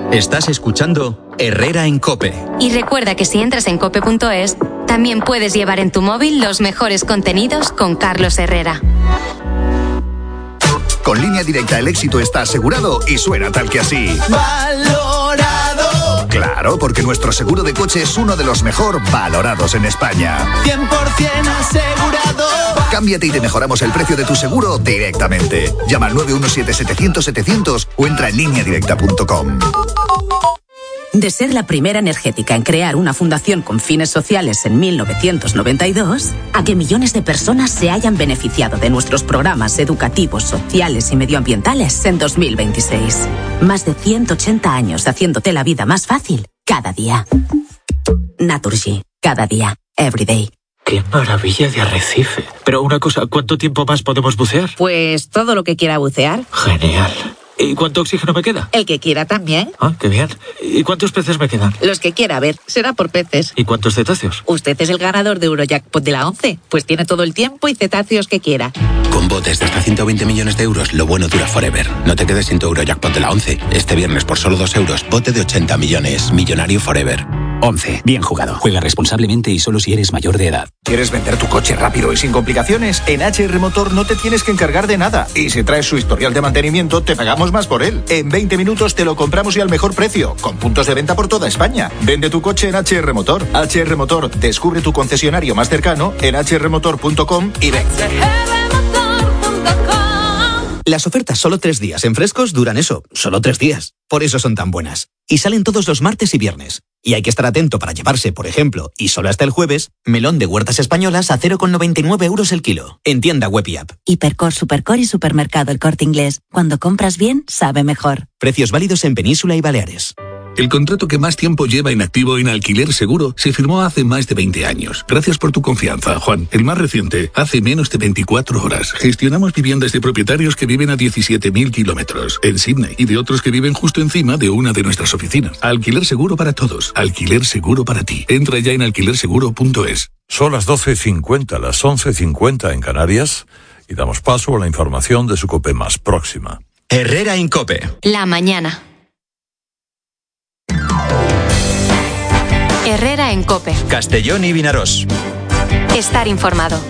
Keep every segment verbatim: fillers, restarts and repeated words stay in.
Estás escuchando Herrera en COPE. Y recuerda que si entras en cope punto es, también puedes llevar en tu móvil los mejores contenidos con Carlos Herrera. Con Línea Directa el éxito está asegurado y suena tal que así. ¡Valorado! Claro, porque nuestro seguro de coche es uno de los mejor valorados en España. cien por ciento asegurado. Cámbiate y te mejoramos el precio de tu seguro directamente. Llama al nueve uno siete setecientos setecientos o entra en línea directa punto com. De ser la primera energética en crear una fundación con fines sociales en mil novecientos noventa y dos, a que millones de personas se hayan beneficiado de nuestros programas educativos, sociales y medioambientales en dos mil veintiséis. Más de ciento ochenta años haciéndote la vida más fácil cada día. Naturgy, cada día, every day. ¡Qué maravilla de arrecife! Pero una cosa, ¿cuánto tiempo más podemos bucear? Pues todo lo que quiera bucear. Genial. ¿Y cuánto oxígeno me queda? El que quiera también. Ah, qué bien. ¿Y cuántos peces me quedan? Los que quiera, a ver, será por peces. ¿Y cuántos cetáceos? Usted es el ganador de Eurojackpot de la once, pues tiene todo el tiempo y cetáceos que quiera. Con botes de hasta ciento veinte millones de euros, lo bueno dura forever. No te quedes sin tu Eurojackpot de la once. Este viernes por solo dos euros, bote de ochenta millones. Millonario forever. once. Bien jugado. Juega responsablemente y solo si eres mayor de edad. ¿Quieres vender tu coche rápido y sin complicaciones? En H R Motor no te tienes que encargar de nada. Y si traes su historial de mantenimiento, te pagamos más por él. En veinte minutos te lo compramos y al mejor precio, con puntos de venta por toda España. Vende tu coche en H R Motor. H R Motor, descubre tu concesionario más cercano en h r motor punto com y ven. Las ofertas solo tres días en Frescos duran eso, solo tres días. Por eso son tan buenas. Y salen todos los martes y viernes. Y hay que estar atento para llevarse, por ejemplo, y solo hasta el jueves, melón de huertas españolas a cero coma noventa y nueve euros el kilo. En tienda web y app. Hipercor, Supercor y Supermercado El Corte Inglés. Cuando compras bien, sabe mejor. Precios válidos en Península y Baleares. El contrato que más tiempo lleva inactivo en Alquiler Seguro se firmó hace más de veinte años. Gracias por tu confianza, Juan. El más reciente, hace menos de veinticuatro horas. Gestionamos viviendas de propietarios que viven a diecisiete mil kilómetros en Sydney y de otros que viven justo encima de una de nuestras oficinas. Alquiler Seguro para todos. Alquiler Seguro para ti. Entra ya en alquiler seguro punto es. Son las doce cincuenta, las once cincuenta en Canarias y damos paso a la información de su COPE más próxima. Herrera en COPE. La mañana. Herrera en COPE. Castellón y Vinaròs. Estar informado.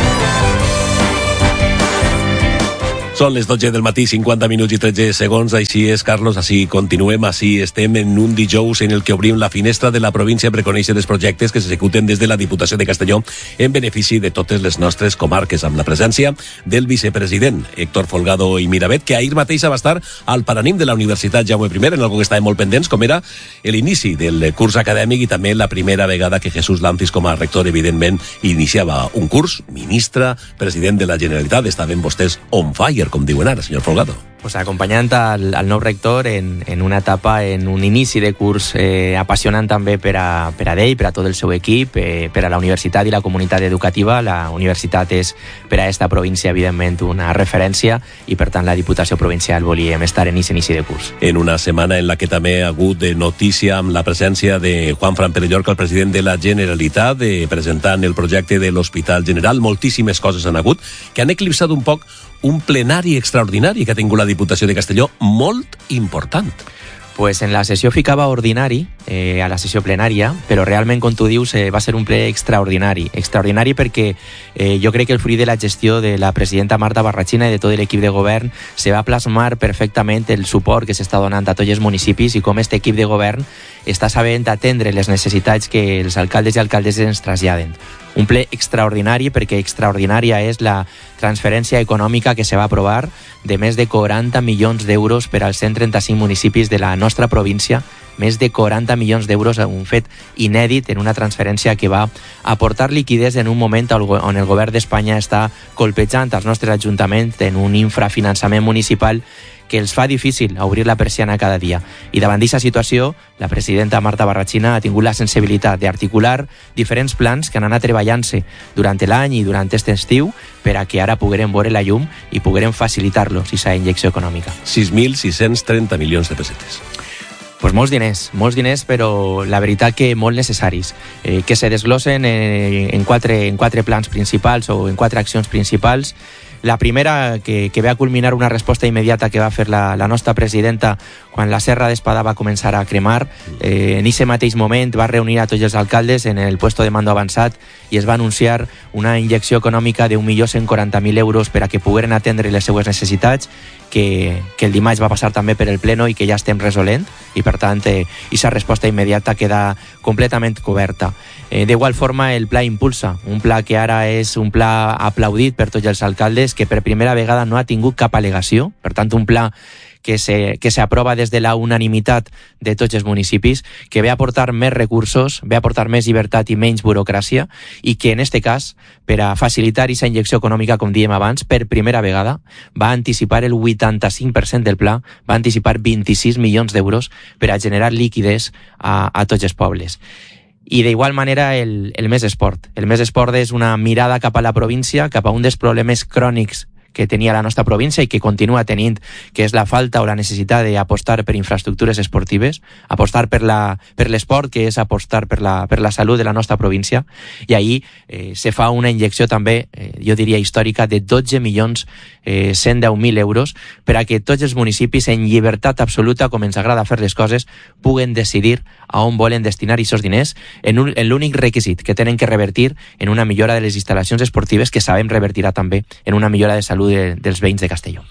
Són les dotze del matí, cinquanta minuts i tretze segons. Així és, Carlos, així continuem, així estem en un dijous en el que obrim la finestra de la província per conèixer els projectes que s'executen des de la Diputació de Castelló en benefici de totes les nostres comarques, amb la presència del vicepresident Héctor Folgado i Miravet, que ahir mateix va estar al Paranim de la Universitat Jaume I, en algo que estàvem molt pendents, com era l'inici del curs acadèmic i també la primera vegada que Jesús Lancis, com a rector, evidentment, iniciava un curs. Ministre, president de la Generalitat, estaven vostès on fire, com diuen ara, senyor Folgado. Pues acompanyant al, al nou rector en, en una etapa, en un inici de curs eh, apassionant també per a, per a ell, per a tot el seu equip, eh, per a la universitat i la comunitat educativa. La universitat és per a esta província, evidentment, una referència i, per tant, la Diputació Provincial volíem estar en aquest inici de curs. En una setmana en la que també ha hagut de notícia amb la presència de Juanfran Perellorca, el president de la Generalitat, eh, presentant el projecte de l'Hospital General. Moltíssimes coses han hagut que han eclipsat un poc un plenari extraordinari que ha tingut la Diputació de Castelló, molt important. Pues en la sessió ficava ordinari, eh, a la sessió plenària, però realment, com tu dius, eh, va ser un ple extraordinari. Extraordinari perquè eh, jo crec que el fruit de la gestió de la presidenta Marta Barrachina i de tot l'equip de govern se va plasmar perfectament el suport que s'està donant a tots els municipis i com aquest equip de govern està sabent atendre les necessitats que els alcaldes i alcaldesses ens traslladen. Un ple extraordinari perquè extraordinària és la transferència econòmica que se va aprovar de més de quaranta milions d'euros per als cent trenta-cinc municipis de la nostra província, més de quaranta milions d'euros, un fet inèdit en una transferència que va aportar liquiditat en un moment on el govern d'Espanya està colpejant els nostres ajuntaments en un infrafinançament municipal que els fa difícil obrir la persiana cada dia. I davant d'aquesta situació, la presidenta Marta Barrachina ha tingut la sensibilitat d'articular diferents plans que han anat treballant-se durant l'any i durant aquest estiu per a que ara poguerem veure la llum i poguerem facilitar-los aquesta injecció econòmica. sis mil sis-cents trenta milions de pessetes. Pues molts diners, molts diners, però la veritat que molt necessaris, eh, que se desglossen en, en, quatre, en quatre plans principals o en quatre accions principals La primera, que, que ve a culminar una resposta immediata que va fer la, la nostra presidenta quan la Serra d'Espadà va començar a cremar. Eh, en aquest mateix moment va reunir a tots els alcaldes en el puesto de mando avançat i es va anunciar una injecció econòmica d'un milió cent quaranta mil euros per a que pogueren atendre les seues necessitats, que, que el dimarts va passar també per el pleno i que ja estem resolent, i per tant aquesta eh, resposta immediata queda completament coberta. Eh, D'igual forma, el pla Impulsa, un pla que ara és un pla aplaudit per tots els alcaldes, que per primera vegada no ha tingut cap al·legació, per tant un pla que se, que se aprova des de la unanimitat de tots els municipis, que ve a aportar més recursos, ve a aportar més llibertat i menys burocràcia, i que en este cas, per a facilitar aquesta injecció econòmica, com dèiem abans, per primera vegada va anticipar el vuitanta-cinc per cent del pla, va anticipar vint-i-sis milions d'euros per a generar líquides a, a tots els pobles. I d'igual manera el, el Més Esport. El Més Esport és una mirada cap a la província, cap a un dels problemes crònics que tenia la nostra província i que continua tenint, que és la falta o la necessitat d'apostar per infraestructures esportives, apostar per la, per l'esport, que és apostar per la, per la salut de la nostra província, i ahir eh, se fa una injecció també, eh, jo diria històrica, de dotze milions cent deu mil euros per a que tots els municipis, en llibertat absoluta, com ens agrada fer les coses, puguen decidir a on volen destinar aquests diners, en, un, en l'únic requisit que tenen que revertir en una millora de les instal·lacions esportives, que sabem revertirà també en una millora de salut de, dels veïns de Castelló.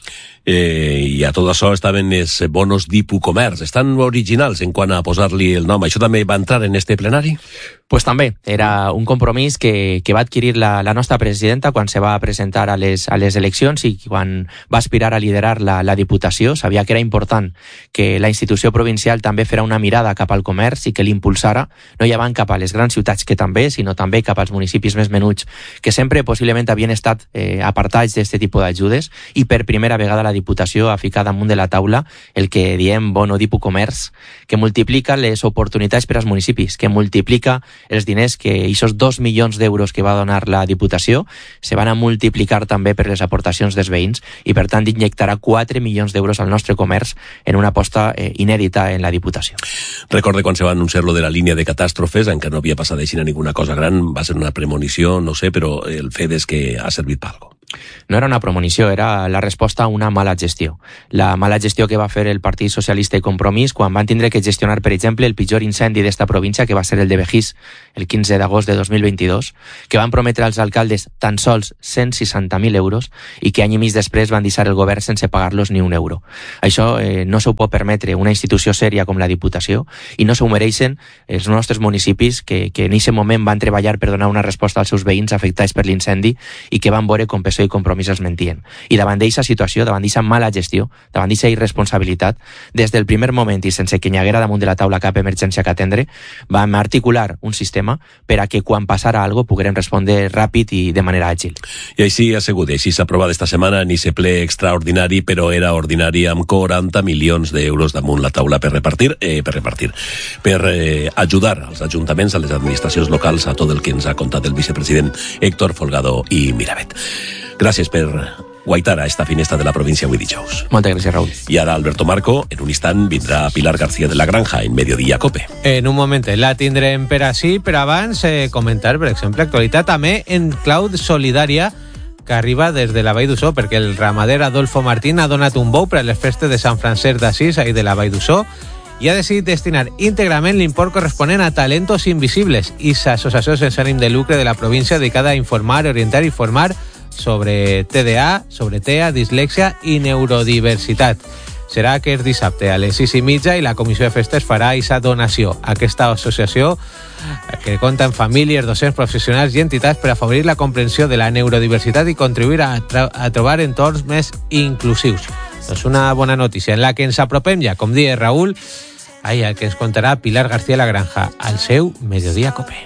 Eh, I a tot això estaven els bonos d'Hipocomerç. Estan originals en quant a posar-li el nom. Això també va entrar en este plenari? Pues també, era un compromís que, que va adquirir la, la nostra presidenta quan se va presentar a les, a les eleccions i quan va aspirar a liderar la, la Diputació. Sabia que era important que la institució provincial també fera una mirada cap al comerç i que l'impulsara, no ja van cap a les grans ciutats, que també, sinó també cap als municipis més menuts, que sempre possiblement havien estat eh, apartats d'aquest tipus d'ajudes, i per primera vegada la Diputació ha ficat damunt de la taula el que diem bono d'Hipocomerç, que multiplica les oportunitats per als municipis, que multiplica els diners, que aquests dos milions d'euros que va donar la Diputació se van a multiplicar també per les aportacions dels veïns, i per tant injectarà quatre milions d'euros al nostre comerç en una aposta eh, inèdita en la Diputació. Recorde quan se va anunciar lo de la línia de catàstrofes, encara no havia passat així ninguna cosa gran, va ser una premonició, no sé, però el fet és que ha servit per algo. No era una premonició, era la resposta a una mala gestió. La mala gestió que va fer el Partit Socialista i Compromís quan van tindre que gestionar, per exemple, el pitjor incendi d'esta província, que va ser el de Begís, el quinze d'agost de dos mil vint-i-dos, que van prometre als alcaldes tan sols cent seixanta mil euros i que any i mig després van deixar el govern sense pagar-los ni un euro. Això eh, no s'ho pot permetre una institució sèria com la Diputació, i no s'ho mereixen els nostres municipis que, que en aquest moment van treballar per donar una resposta als seus veïns afectats per l'incendi i que van veure com P S O i Compromís els mentien. I davant d'aquesta situació, davant d'aquesta mala gestió, davant d'aquesta irresponsabilitat, des del primer moment i sense que hi haguera damunt de la taula cap emergència que atendre, vam articular un sistema per a que quan passara alguna cosa poguérem respondre ràpid i de manera àgil. I així ha sigut, i així s'ha aprovat esta setmana en aquest ple extraordinari, però era ordinari, amb quaranta milions d'euros damunt la taula per repartir, eh, per repartir, per eh, ajudar als ajuntaments, a les administracions locals, a tot el que ens ha contat el vicepresident Héctor Folgado i Miravet. Gràcies per guaitar a esta finestra de la província avui dijous. Moltes gràcies, Raúl. I ara, Alberto Marco, en un instant vindrà Pilar García de la Granja en Mediodía Cope. En un moment la tindrem per així, però abans eh, comentar, per exemple, actualitat també en clau solidària que arriba des de la Vall d'Ussó, perquè el ramader Adolfo Martín ha donat un bou per a les festes de Sant Francesc d'Assís i de la Vall d'Ussó, i ha decidit destinar íntegrament l'import corresponent a Talentos Invisibles, i l'associació sense ànim de lucre de la província dedicada a informar, orientar i formar sobre T D A, sobre T E A, dislèxia i neurodiversitat. Serà aquest dissabte a les sis i mitja i la Comissió de Festes farà aquesta donació. Aquesta associació, que compta amb famílies, docents, professionals i entitats per afavorir la comprensió de la neurodiversitat i contribuir a, a trobar entorns més inclusius. És una bona notícia en la que ens apropem ja, com diu Raúl, ahí el que ens contarà Pilar García de la Granja al seu Mediodía Cope.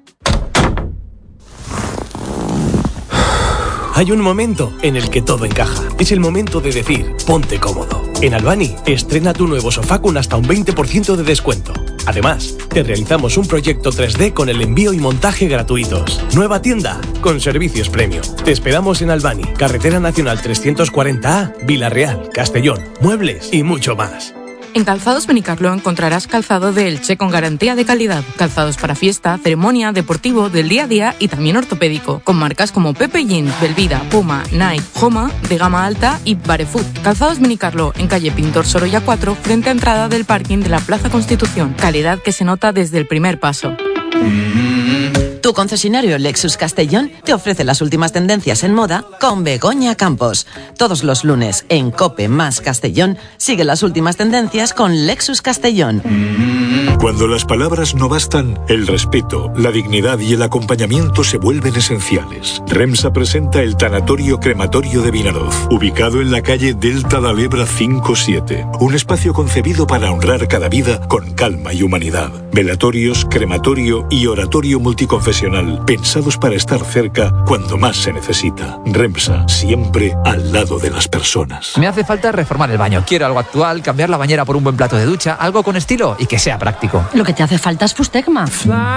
Hay un momento en el que todo encaja. Es el momento de decir, ponte cómodo. En Albany, estrena tu nuevo sofá con hasta un veinte por ciento de descuento. Además, te realizamos un proyecto tres D con el envío y montaje gratuitos. Nueva tienda, con servicios premium. Te esperamos en Albany, Carretera Nacional trescientos cuarenta A, Vila Real, Castellón, muebles y mucho más. En Calzados Benicarló encontrarás calzado de Elche con garantía de calidad. Calzados para fiesta, ceremonia, deportivo, del día a día y también ortopédico. Con marcas como Pepe Jean, Belvida, Puma, Nike, Homa, de gama alta y Barefoot. Calzados Benicarló en calle Pintor Sorolla cuatro, frente a entrada del parking de la Plaza Constitución. Calidad que se nota desde el primer paso. Tu concesionario Lexus Castellón te ofrece las últimas tendencias en moda con Begoña Campos. Todos los lunes en COPE más Castellón sigue las últimas tendencias con Lexus Castellón. Cuando las palabras no bastan, el respeto, la dignidad y el acompañamiento se vuelven esenciales. REMSA presenta el Tanatorio Crematorio de Vinaroz, ubicado en la calle Delta de Lebra cinco siete. Un espacio concebido para honrar cada vida con calma y humanidad. Velatorios, crematorio y oratorio multiconfesional, pensados para estar cerca cuando más se necesita. REMSA, siempre al lado de las personas. Me hace falta reformar el baño. Quiero algo actual, cambiar la bañera por un buen plato de ducha, algo con estilo y que sea práctico. Lo que te hace falta es Fustegma.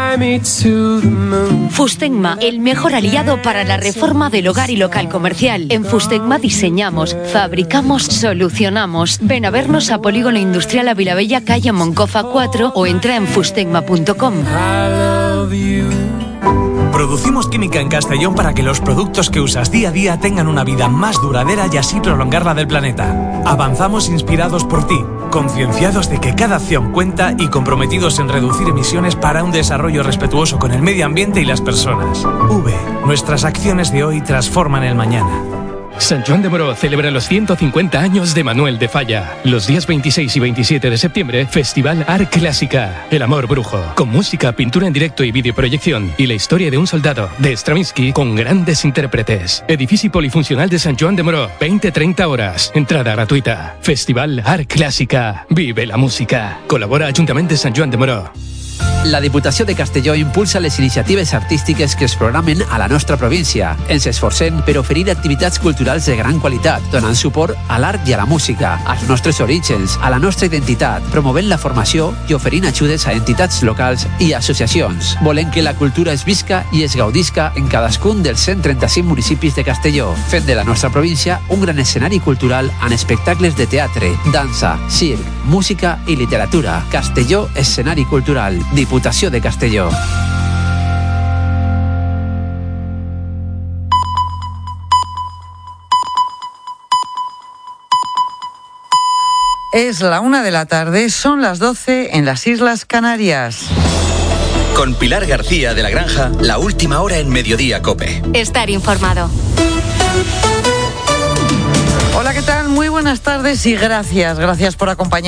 Fustegma, el mejor aliado para la reforma del hogar y local comercial. En Fustegma diseñamos, fabricamos, solucionamos. Ven a vernos a Polígono Industrial Avilabella, calle Moncofa cuatro o entra en fustegma punto com. Producimos química en Castellón para que los productos que usas día a día tengan una vida más duradera y así prolongarla del planeta. Avanzamos inspirados por ti, concienciados de que cada acción cuenta y comprometidos en reducir emisiones para un desarrollo respetuoso con el medio ambiente y las personas. V, nuestras acciones de hoy transforman el mañana. Sant Joan de Moró celebra los ciento cincuenta años de Manuel de Falla. Los días veintiséis y veintisiete de septiembre, Festival Art Clásica, El Amor Brujo, con música, pintura en directo y videoproyección, y la historia de un soldado, de Stravinsky, con grandes intérpretes. Edificio polifuncional de Sant Joan de Moró, veinte a treinta horas, entrada gratuita. Festival Art Clásica, vive la música. Colabora Ayuntamiento de Sant Joan de Moró. La Diputació de Castelló impulsa les iniciatives artístiques que es programen a la nostra província. Ens esforcem per oferir activitats culturals de gran qualitat, donant suport a l'art i a la música, als nostres orígens, a la nostra identitat, promovent la formació i oferint ajudes a entitats locals i associacions. Volem que la cultura es visca i es gaudisca en cadascun dels cent trenta-cinc municipis de Castelló, fent de la nostra província un gran escenari cultural amb espectacles de teatre, dansa, circ, música i literatura. Castelló, escenari cultural. Diputació de Castelló. Es la una de la tarde, son las doce en las Islas Canarias. Con Pilar García de la Granja, la última hora en Mediodía COPE. Estar informado. Hola, ¿qué tal? Muy buenas tardes y gracias, gracias por acompañarnos.